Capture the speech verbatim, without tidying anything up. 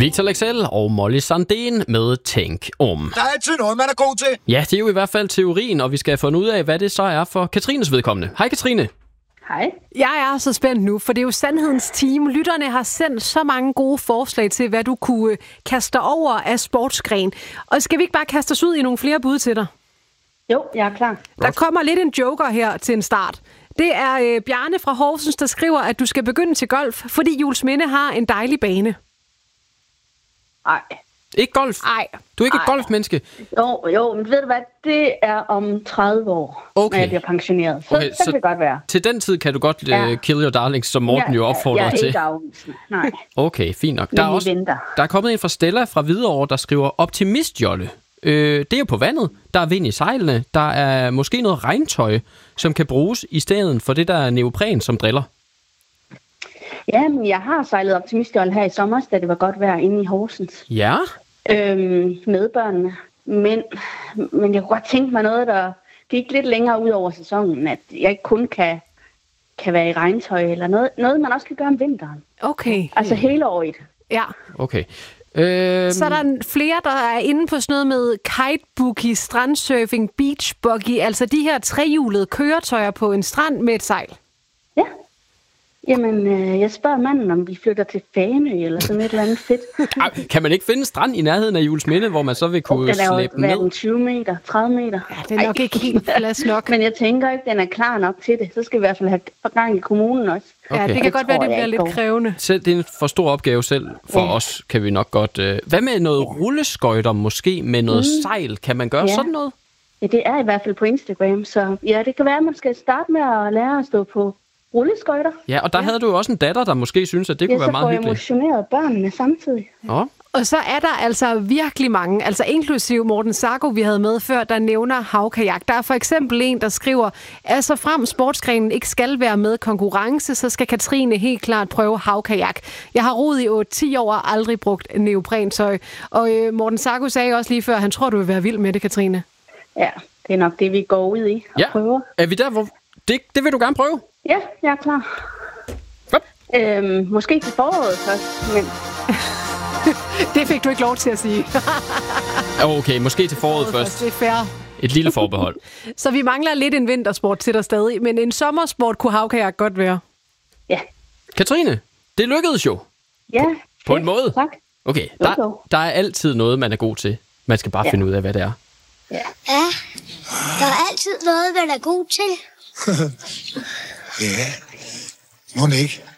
Victor Leksell og Molly Sandén med Tænk om. Der er altid noget, man er god til. Ja, det er jo i hvert fald teorien, og vi skal have fundet ud af, hvad det så er for Katrines vedkommende. Hej Katrine. Hej. Jeg er så spændt nu, for det er jo Sandhedens Team. Lytterne har sendt så mange gode forslag til, hvad du kunne kaste over af sportsgren. Og skal vi ikke bare kaste os ud i nogle flere bud til dig? Jo, jeg er klar. Der kommer lidt en joker her til en start. Det er øh, Bjarne fra Horsens, der skriver, at du skal begynde til golf, fordi Juelsminde har en dejlig bane. Nej. Ikke golf? Nej. Du er ikke Ej. et golfmenneske? Jo, jo, men ved du hvad? Det er om tredive år, Okay. når jeg bliver pensioneret. Så, Okay, så, så kan det godt være. Til den tid kan du godt Ja. uh, kill your darlings, som Morten jeg, jo opfordrer jeg er til. ikke afvisende. Nej, Okay, fint nok. men Der er, vi også, venter. der er kommet en fra Stella fra Hvidovre, der skriver optimistjolle. Øh, det er jo på vandet. Der er vind i sejlene. Der er måske noget regntøj, som kan bruges i stedet for det der neopren, som driller. Ja, men jeg har sejlet optimistjold her i sommer, da det var godt vejr inde i Horsens. Ja. Øhm, med børnene. Men, men jeg kunne godt tænke mig noget, der gik lidt længere ud over sæsonen. At jeg ikke kun kan, kan være i regntøj, eller noget, noget, man også kan gøre om vinteren. Okay. Altså hele året. Ja. Okay. Øhm, Så er der flere, der er inde på sådan noget med kiteboogie, strandsurfing, beachbuggy, altså de her trehjulede køretøjer på en strand med et sejl. Ja. Jamen, øh, jeg spørger manden, om vi flytter til Fanø eller sådan et eller andet fedt. Ej, kan man ikke finde en strand i nærheden af Juelsminde, hvor man så vil kunne Den er jo slæbe den hverken ned? tyve meter, tredive meter. Ja, det er nok Ej. ikke helt plads nok. Men jeg tænker ikke, den er klar nok til det. Så skal vi i hvert fald have gang i kommunen også. Ja, det Okay. kan Det godt være, tror det jeg bliver ikke lidt går. krævende. Selv, det er en for stor opgave selv for Ja. os, kan vi nok godt... Øh. Hvad med noget rulleskøjter måske med noget mm. sejl? Kan man gøre Ja. sådan noget? Ja, det er i hvert fald på Instagram. Så ja, det kan være, at man skal starte med at lære at stå på rulleskøjter. Ja, og der ja. havde du jo også en datter, der måske synes, at det Ja, kunne så være får meget jeg hyggeligt. motioneret børnene samtidig. Ja. Og så er der altså virkelig mange, altså inklusiv Morten Sarko, vi havde med før, der nævner havkajak. Der er for eksempel en, der skriver, at så frem sportsgrenen ikke skal være med konkurrence, så skal Katrine helt klart prøve havkajak. Jeg har roet i otte ti år og aldrig brugt neoprentøj. Og øh, Morten Sarko sagde også lige før, at han tror, du vil være vild med det, Katrine. Ja, det er nok det, vi går ud i og Ja. prøver. Er vi der, hvor... Det, det vil du gerne prøve? Ja, jeg er klar. Godt. Øhm, måske til foråret først, men Det fik du ikke lov til at sige. Okay, måske til foråret først. Det er fair. Et lille forbehold. Så vi mangler lidt en vintersport til dig stadig, men en sommersport kunne havkajak godt være. ja. Katrine, det lykkedes jo. Ja, På en måde. tak. Okay, Jo, der, jo. der er altid noget, man er god til. Man skal bare Ja. finde ud af, hvad det er. Ja. Ja, der er altid noget, man er god til. Ja, må ikke.